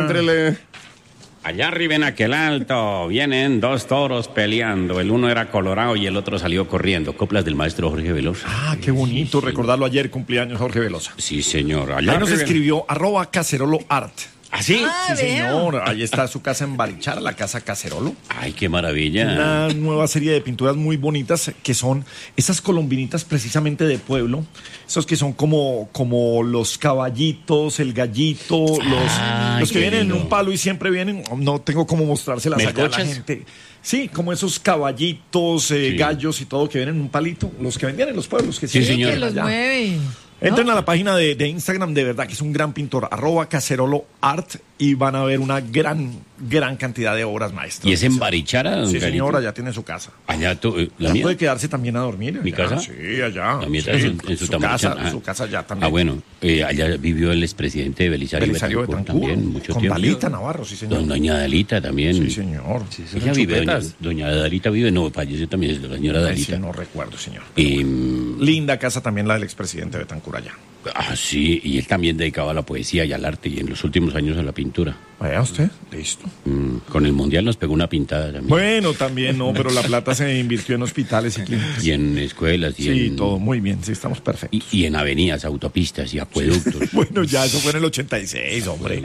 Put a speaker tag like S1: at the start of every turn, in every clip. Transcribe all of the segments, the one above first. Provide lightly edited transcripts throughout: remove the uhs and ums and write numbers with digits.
S1: Éntrele.
S2: Allá arriba en aquel alto vienen dos toros peleando. El uno era colorado y el otro salió corriendo. Coplas del maestro Jorge Velosa.
S1: Ah, qué bonito recordarlo ayer, cumpleaños Jorge Velosa.
S2: Sí, señor.
S1: Ahí nos escribió @caceroloart.
S2: ¿Ah, sí?
S1: Sí, señor. Ahí está su casa en Barichara, la casa Cacerolo.
S2: Ay, qué maravilla.
S1: Una nueva serie de pinturas muy bonitas que son esas colombinitas precisamente de pueblo. Esos que son como los caballitos, el gallito, los que vienen en un palo y siempre vienen. No tengo cómo mostrárselas allá a la gente. Sí, como esos caballitos, gallos y todo que vienen en un palito. Los que vendían en los pueblos. Que
S2: sí, señor.
S3: Que los mueve.
S1: Entren a la página de Instagram, de verdad que es un gran pintor, @caceroloart, y van a ver una gran cantidad de obras maestras.
S2: ¿Y es en Barichara, don
S1: Sí,
S2: Garito?
S1: señora, ya tiene su casa.
S2: Allá la
S1: Ya
S2: mía.
S1: puede quedarse también a dormir.
S2: ¿Mi
S1: allá.
S2: casa?
S1: Sí, allá.
S2: La mía está en su
S1: casa,
S2: Tamarichán.
S1: su casa ya también.
S2: Ah, bueno, allá vivió el expresidente de Belisario Betancourt también, mucho
S1: con
S2: tiempo.
S1: Dalita Navarro, sí, señor.
S2: Doña Dalita también.
S1: Sí, señor.
S2: Ella vive, doña Dalita vive, no, falleció también, la señora
S1: Ay,
S2: Dalita.
S1: sí, no recuerdo, señor.
S2: Y,
S1: Linda casa también la del expresidente Betancourt allá.
S2: sí, y él también dedicaba a la poesía y al arte, y en los últimos años a la pintura.
S1: Vaya usted, listo.
S2: Con el Mundial nos pegó una pintada también.
S1: Bueno, también no, pero la plata se invirtió en hospitales y clínicas.
S2: Y en escuelas. Y
S1: sí,
S2: en,
S1: todo muy bien, sí, estamos perfectos.
S2: y en avenidas, autopistas y acueductos.
S1: Bueno, ya eso fue en el 86, hombre.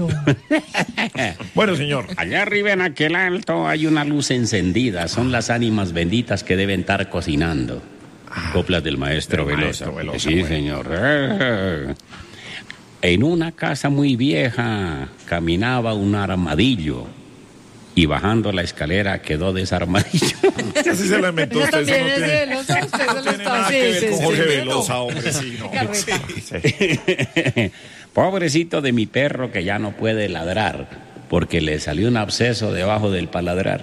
S1: Bueno, señor.
S2: Allá arriba en aquel alto hay una luz encendida. Son las ánimas benditas que deben estar cocinando. Coplas del maestro Velosa. Sí,
S1: bueno.
S2: señor. En una casa muy vieja caminaba un armadillo y bajando la escalera quedó desarmadillo.
S1: Así se la inventó usted.
S3: También
S1: Eso no
S3: es de
S1: tiene,
S3: Velosa, usted se lo
S1: tiene
S3: está.
S1: nada que ver con Jorge
S3: sí.
S1: Velosa, hombre, sí, no.
S3: Carreta.
S2: Pobrecito de mi perro que ya no puede ladrar porque le salió un absceso debajo del paladrar.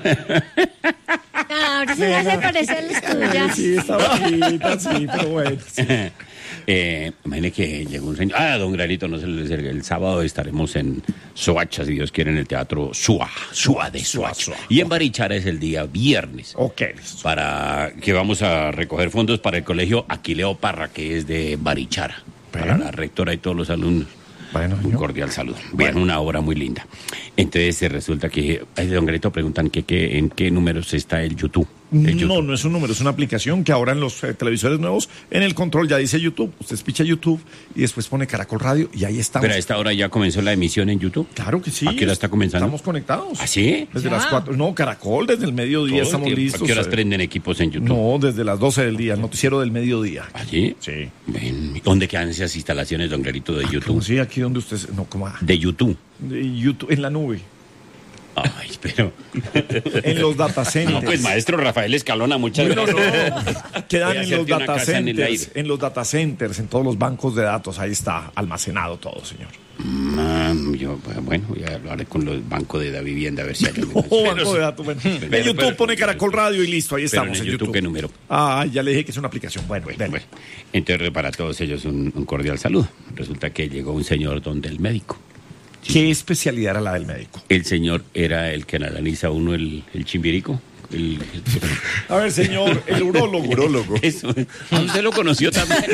S4: Ahora se le hace parecer las tuyas.
S1: Sí, está bonita, sí, pero bueno. Sí.
S2: Imagine que llegó un señor. Don Granito, no se le acerque. El sábado estaremos en Soacha, si Dios quiere, en el teatro Sua de Soacha. Y en Barichara es el día viernes.
S1: Ok.
S2: Para que vamos a recoger fondos para el colegio Aquileo Parra, que es de Barichara. Para la rectora y todos los alumnos.
S1: Bueno,
S2: Un cordial saludo. Bien, una obra muy linda. Entonces resulta que, don Granito, preguntan en qué números está el YouTube.
S1: No es un número, es una aplicación que ahora en los televisores nuevos, en el control ya dice YouTube. Usted picha YouTube y después pone Caracol Radio y ahí estamos.
S2: Pero a esta hora ya comenzó la emisión en YouTube.
S1: Claro que sí.
S2: ¿A qué hora está comenzando?
S1: Estamos conectados.
S2: ¿Ah, sí?
S1: Desde las 4. No, Caracol, desde el mediodía
S2: Todo
S1: estamos
S2: el tiempo.
S1: listos.
S2: ¿A qué horas prenden equipos en YouTube?
S1: No, desde las 12 del día, el noticiero del mediodía.
S2: ¿Allí?
S1: Sí.
S2: Ven, ¿dónde quedan esas instalaciones, don Granito, de YouTube?
S1: Sí, aquí donde usted... No, ¿cómo?
S2: De YouTube.
S1: De YouTube, en la nube.
S2: Ay, pero...
S1: En los data centers.
S2: No, pues, maestro Rafael Escalona, muchas
S1: No,
S2: gracias.
S1: quedan
S2: Voy a
S1: en los
S2: hacerte una
S1: data
S2: casa en el aire.
S1: centers, en los data centers, en todos los bancos de datos, ahí está almacenado todo, señor.
S2: Yo, bueno, voy a hablar con los bancos de la vivienda a ver si hay un...
S1: Banco de datos, bueno. En YouTube pone Caracol Radio y listo, ahí estamos
S2: en
S1: en
S2: YouTube, ¿qué número?
S1: Ah, ya le dije que es una aplicación. Bueno,
S2: Bueno, entonces para todos ellos un cordial saludo. Resulta que llegó un señor donde el médico.
S1: ¿Qué especialidad era la del médico?
S2: El señor era el que analiza uno el chimbirico.
S1: A ver, señor, el urólogo.
S2: Eso. Usted lo conoció también.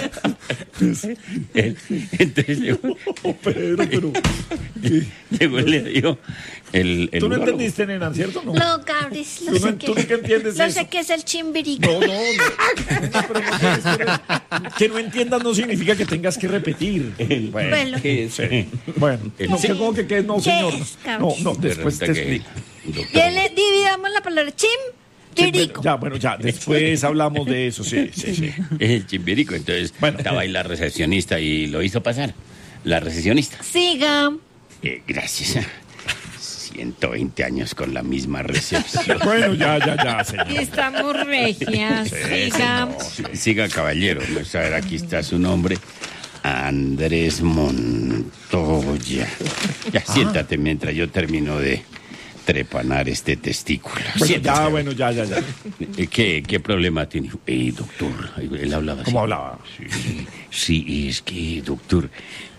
S2: Entonces llegó.
S1: Pero.
S2: Llegó y le dijo. El
S1: Tú no
S2: urólogo.
S1: entendiste, nena, ¿cierto? No.
S4: No, Cabris,
S1: Tú no- tú nunca entiendes
S4: no
S1: eso.
S4: sé qué es el chimbirico.
S1: No. Pero no tienes que entiendas no significa que tengas que repetir.
S4: Bueno.
S2: ¿Qué es?
S1: Bueno, no,
S2: Sí.
S1: ¿cómo que no, señor?
S4: es, Carlos?
S1: No, después te
S2: Resulta que,
S1: explico.
S2: doctor,
S4: Ya le dividamos la palabra chimbirico.
S1: Ya, después hablamos de eso, sí.
S2: el chimbirico. Entonces
S1: Bueno.
S2: estaba ahí la recepcionista y lo hizo pasar. La recepcionista.
S4: Siga.
S2: Gracias. 120 años con la misma recepción.
S1: Bueno, ya, señor.
S3: Y estamos regias. Siga.
S2: Siga, caballero. Vamos a ver, aquí está su nombre. Andrés Montoya. Ya, siéntate mientras yo termino de trepanar este testículo.
S1: Bueno, ya.
S2: ¿Qué problema tiene? Doctor, él hablaba así.
S1: ¿Cómo hablaba?
S2: Sí, es que, doctor,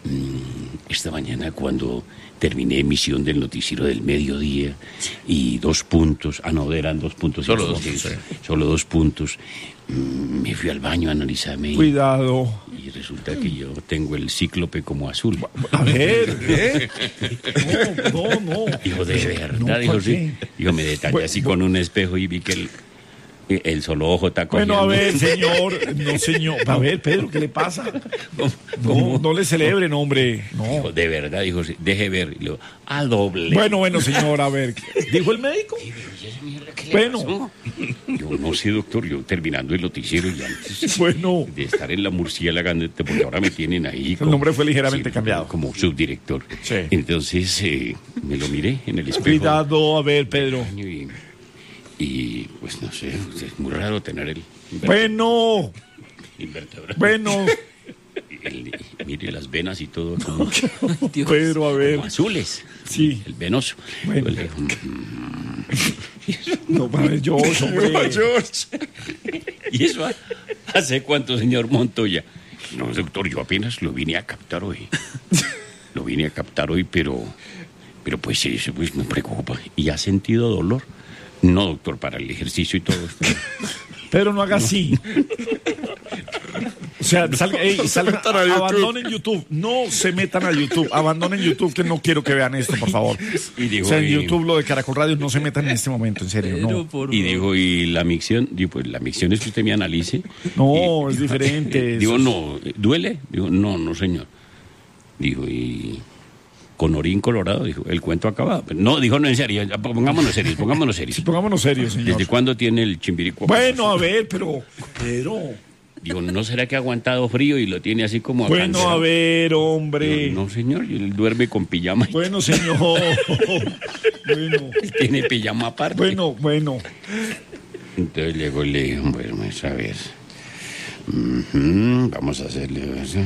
S2: Esta mañana cuando terminé emisión del noticiero del mediodía y 2 puntos, no, eran 2 puntos.
S5: Solo 2,
S2: sí,
S5: sí.
S2: Solo 2 puntos. Me fui al baño a analizarme
S1: Cuidado.
S2: y resulta que yo tengo el cíclope como azul.
S1: A ver, ¿eh? No.
S2: Dijo, de verdad,
S1: No,
S2: dijo,
S1: ¿por
S2: sí.
S1: qué?
S2: Dijo, me detallé así con un espejo y vi que el solo ojo está cogiendo.
S1: Bueno, a ver, señor. No, señor. A ver, Pedro, ¿qué le pasa? No le celebren, hombre. No.
S2: Dijo, de verdad, dijo, sí, deje ver. Y le digo, a doble.
S1: Bueno, señor, a ver. ¿Dijo el médico? Bueno.
S2: Yo no sé, doctor, yo terminando el noticiero y antes
S1: Bueno.
S2: de estar en la murciélaga, porque ahora me tienen ahí.
S1: El nombre fue ligeramente cambiado.
S2: Como subdirector.
S1: Sí.
S2: Entonces me lo miré en el espejo.
S1: Cuidado, a ver, Pedro.
S2: Y pues no sé, es muy raro tener el
S1: Bueno.
S2: invertebrado.
S1: Bueno.
S2: Mire las venas y todo como,
S1: Pedro, a ver.
S2: como azules.
S1: Sí.
S2: El venoso.
S1: Bueno.
S2: Yo le digo,
S1: No, a ver, George, hombre.
S2: ¿y eso hace cuánto, señor Montoya? No, doctor, yo apenas lo vine a captar hoy. Lo vine a captar hoy, pero pues eso pues me preocupa. ¿Y ha sentido dolor? No, doctor, para el ejercicio y todo.
S1: Pedro, no haga así. O sea, abandonen YouTube. No se metan a YouTube. Abandonen YouTube, que no quiero que vean esto, por favor.
S2: Y digo,
S1: o sea, en YouTube, lo de Caracol Radio, no se metan en este momento, en serio. No,
S2: y digo, ¿y la micción? Digo, pues la micción es que usted me analice.
S1: no es diferente.
S2: Digo, no, ¿duele? Digo, no, señor. Digo, y con orín colorado, dijo, el cuento acabado. No, dijo, no, en serio, pongámonos serios.
S1: Sí, pongámonos serios, señor.
S2: ¿Desde cuándo tiene el chimbirico?
S1: Bueno, a ver, pero...
S2: Digo, ¿no será que ha aguantado frío y lo tiene así como
S1: Bueno,
S2: cansado?
S1: a ver, hombre.
S2: Digo, no, señor, él duerme con pijama.
S1: Bueno, señor. Bueno.
S2: Él tiene pijama aparte.
S1: Bueno.
S2: Entonces llegó y le dijo, bueno, vamos a ver. Vamos a hacerle...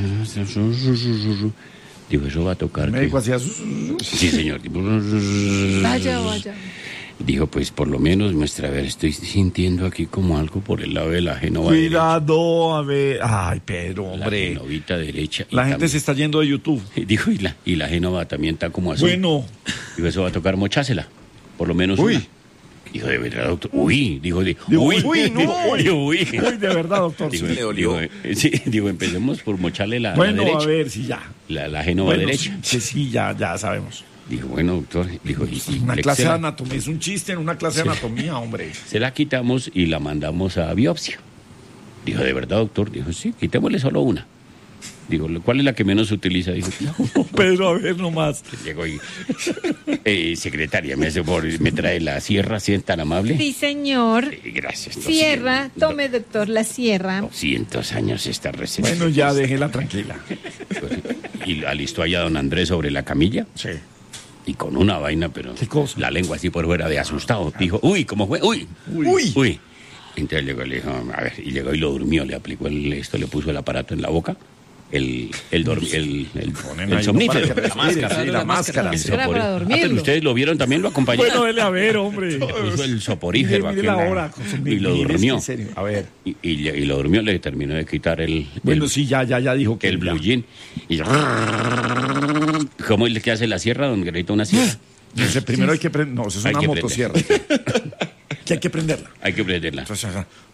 S2: Digo, eso va a tocar.
S1: El médico hacía sus...
S2: Sí, señor.
S3: Vaya.
S2: Dijo, pues por lo menos muestra, a ver, estoy sintiendo aquí como algo por el lado de la génova derecha.
S1: Cuidado, a ver. Ay, Pedro,
S2: La
S1: hombre.
S2: genovita derecha. Y
S1: La gente
S2: también-
S1: se está yendo de YouTube.
S2: Dijo, y la génova también está como así.
S1: Bueno.
S2: Dijo, eso va a tocar mochásela. Por lo menos
S1: Uy.
S2: una. Dijo, de verdad, doctor. Uy, dijo,
S1: Uy, no.
S2: Uy.
S1: Uy, de verdad, doctor.
S2: Digo,
S1: Sí.
S5: le olió.
S2: digo, empecemos por mocharle la
S1: Bueno,
S2: derecha.
S1: a ver, sí, ya.
S2: La génova
S1: Bueno,
S2: derecha.
S1: sí, ya sabemos.
S2: Dijo, bueno, doctor. Dijo, y
S1: Una
S2: le-
S1: clase
S2: se
S1: de
S2: la-
S1: anatomía, es un chiste en una clase de anatomía, hombre.
S2: Se la quitamos y la mandamos a biopsia. Dijo, ¿de verdad, doctor? Dijo, sí, quitémosle solo una. Digo, ¿cuál es la que menos se utiliza? Dijo,
S1: Pedro, a ver nomás.
S2: llegó y... secretaria, me trae la sierra, si es tan amable.
S3: Sí, señor.
S2: Gracias.
S3: Sierra, tome, doctor, la sierra.
S2: 200 años esta receta.
S1: Bueno, ya déjela tranquila.
S2: Y alistó allá a don Andrés sobre la camilla.
S1: Sí.
S2: Y con una vaina, pero
S1: ¿Qué cosa?
S2: la lengua así por fuera de asustado. Dijo, uy, ¿cómo fue? Uy. Entonces llegó y le dijo, a ver, y llegó y lo durmió, le aplicó le puso el aparato en la boca, el somnífero.
S1: La máscara. Sí, la máscara.
S2: El
S3: Era
S2: sopor-
S3: para dormirlo.
S2: pero ustedes lo vieron también, lo acompañaron.
S1: Bueno, dele a ver, hombre.
S2: Le puso el soporífero
S1: Mire
S2: aquí
S1: la
S2: en la-
S1: hora.
S2: y lo durmió.
S1: En serio. A ver.
S2: Y lo durmió, le terminó de quitar
S1: Bueno, sí, ya dijo que
S2: el blue jean. Y ¿cómo es que hace la sierra, don Grito, una sierra?
S1: Entonces, primero hay que prender. No, eso es
S2: Hay
S1: una
S2: que
S1: motosierra. Que hay que prenderla.
S2: Hay que prenderla.
S1: Entonces,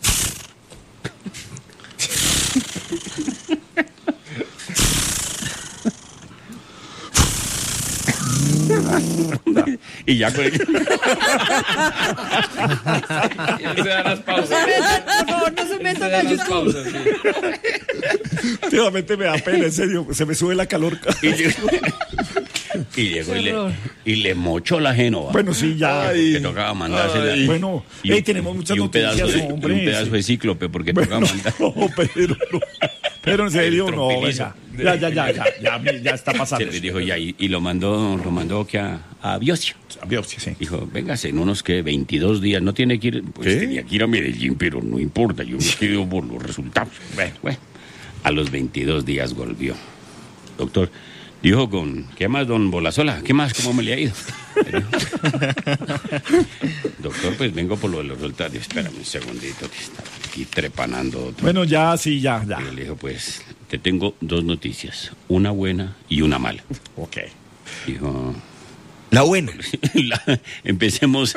S2: Y ya con
S5: Se dan las pausas.
S3: Por favor, no se metan a YouTube.
S5: Pausas, sí.
S1: últimamente me da pena, en serio. Se me sube la calor.
S2: y llegó
S3: Qué horror.
S2: y le mochó la génova.
S1: Bueno, sí, ya.
S2: Que tocaba mandársela.
S1: Bueno, tenemos muchas
S2: y un
S1: noticias,
S2: pedazo de,
S1: hombre.
S2: un pedazo de cíclope, porque
S1: Bueno,
S2: tocaba mandar.
S1: no, Pedro, no. Pero en serio,
S2: El
S1: no,
S2: trompilizo.
S1: ya está pasando.
S2: Se le dijo ya, y lo mandó que a biopsia.
S1: A biopsia, sí.
S2: Dijo, véngase, en unos que 22 días, no tiene que ir, pues
S1: ¿Qué?
S2: tenía que ir a Medellín, pero no importa, yo me quedo por los resultados. Bueno, a los 22 días volvió. Doctor, dijo ¿qué más, don Bolazola? ¿Qué más? ¿Cómo me le ha ido? Doctor, pues vengo por lo de los resultados. Espérame un segundito, que está aquí trepanando otro.
S1: Bueno, ya, sí, ya.
S2: Y le dijo, pues, te tengo dos noticias, una buena y una mala.
S1: Ok.
S2: Dijo,
S6: La buena.
S2: empecemos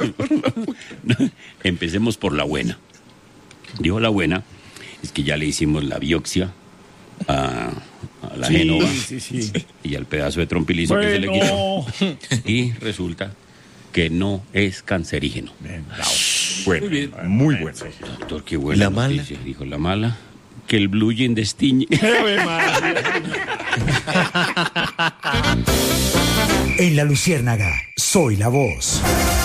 S2: por la buena. Dijo, la buena es que ya le hicimos la biopsia a la Génova
S1: Sí.
S2: y al pedazo de trompilizo que se le quitó. Y resulta que no es cancerígeno.
S1: Bueno,
S5: Muy bien.
S1: muy bueno.
S2: Doctor, qué buena
S6: ¿La mala?
S2: noticia. Dijo, la mala, que el blue jean destiñe.
S7: En La Luciérnaga, soy la voz.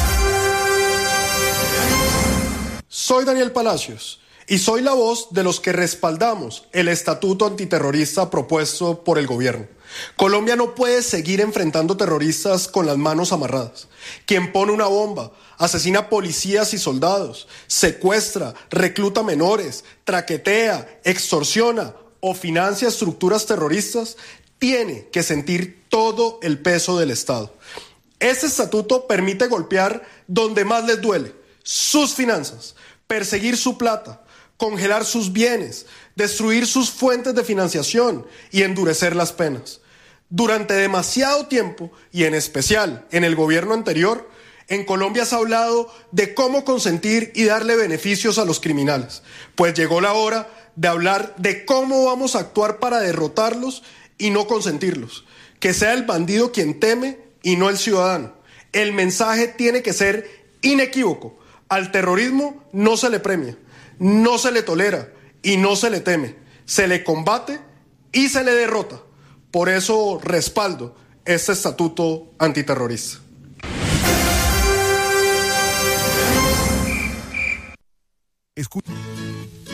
S8: Soy Daniel Palacios y soy la voz de los que respaldamos el estatuto antiterrorista propuesto por el gobierno. Colombia no puede seguir enfrentando terroristas con las manos amarradas. Quien pone una bomba, asesina policías y soldados, secuestra, recluta menores, traquetea, extorsiona o financia estructuras terroristas, tiene que sentir todo el peso del Estado. Este estatuto permite golpear donde más les duele, sus finanzas, perseguir su plata, congelar sus bienes, destruir sus fuentes de financiación y endurecer las penas. Durante demasiado tiempo, y en especial en el gobierno anterior, en Colombia se ha hablado de cómo consentir y darle beneficios a los criminales, pues llegó la hora de hablar de cómo vamos a actuar para derrotarlos y no consentirlos. Que sea el bandido quien teme y no el ciudadano. El mensaje tiene que ser inequívoco. Al terrorismo no se le premia, no se le tolera y no se le teme. Se le combate y se le derrota. Por eso respaldo este estatuto antiterrorista.
S7: Escucha.